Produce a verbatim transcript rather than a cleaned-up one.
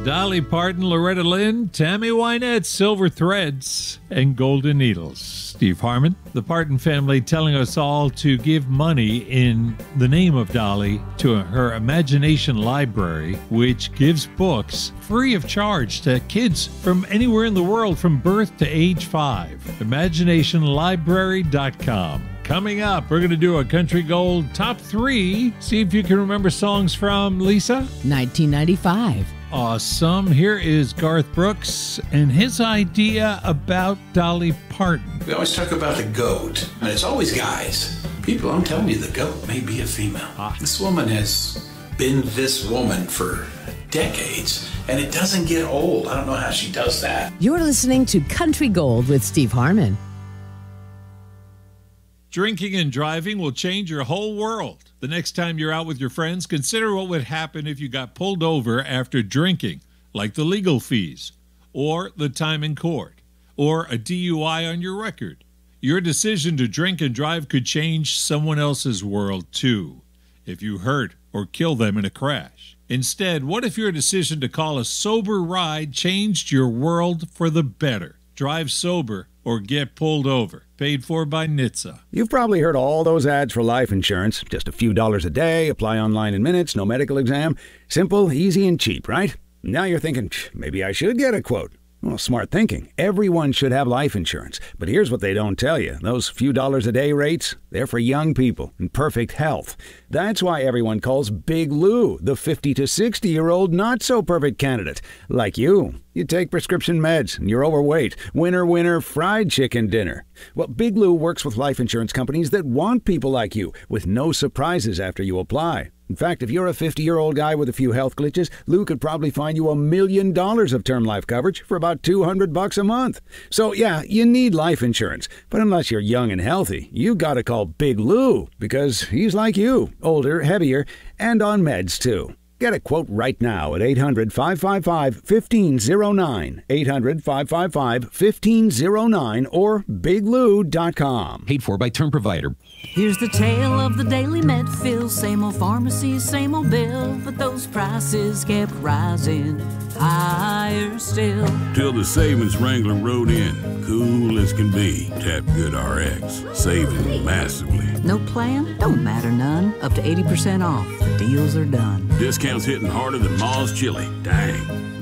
Dolly Parton, Loretta Lynn, Tammy Wynette, Silver Threads, and Golden Needles. Steve Harmon, the Parton family telling us all to give money in the name of Dolly to her Imagination Library, which gives books free of charge to kids from anywhere in the world from birth to age five. imagination library dot com. Coming up, we're going to do a Country Gold Top three. See if you can remember songs from, Lisa? nineteen ninety-five. Awesome. Here is Garth Brooks and his idea about Dolly Parton. We always talk about the GOAT, and it's always guys. People, I'm telling you, the GOAT may be a female. Ah. This woman has been this woman for decades, and it doesn't get old. I don't know how she does that. You're listening to Country Gold with Steve Harmon. Drinking and driving will change your whole world. The next time you're out with your friends, consider what would happen if you got pulled over after drinking, like the legal fees, or the time in court, or a D U I on your record. Your decision to drink and drive could change someone else's world, too, if you hurt or kill them in a crash. Instead, what if your decision to call a sober ride changed your world for the better? Drive sober or get pulled over. Paid for by N H T S A. You've probably heard all those ads for life insurance. Just a few dollars a day, apply online in minutes, no medical exam. Simple, easy, and cheap, right? Now you're thinking, maybe I should get a quote. Well, smart thinking. Everyone should have life insurance. But here's what they don't tell you. Those few dollars a day rates, they're for young people in perfect health. That's why everyone calls Big Lou the fifty to sixty-year-old not-so-perfect candidate. Like you. You take prescription meds and you're overweight. Winner, winner, fried chicken dinner. Well, Big Lou works with life insurance companies that want people like you, with no surprises after you apply. In fact, if you're a fifty-year-old guy with a few health glitches, Lou could probably find you a million dollars of term life coverage for about two hundred bucks a month. So yeah, you need life insurance. But unless you're young and healthy, you gotta call Big Lou, because he's like you, older, heavier, and on meds too. Get a quote right now at eight hundred, five five five, one five zero nine, eight hundred, five five five, one five zero nine, or big lou dot com. Paid for by Term Provider. Here's the tale of the daily med fill. Same old pharmacy, same old bill, but those prices kept rising higher still. Till the savings Wrangler rode in, cool as can be. Tap Good R X, saving massively. No plan? Don't matter none. Up to eighty percent off. The deals are done. Discounts hitting harder than Ma's chili. Dang.